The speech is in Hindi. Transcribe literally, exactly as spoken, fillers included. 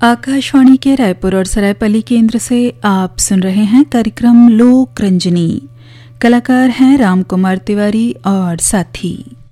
आकाशवाणी के रायपुर और सरायपली केंद्र से आप सुन रहे हैं कार्यक्रम लोक रंजनी। कलाकार हैं राम कुमार तिवारी और साथी।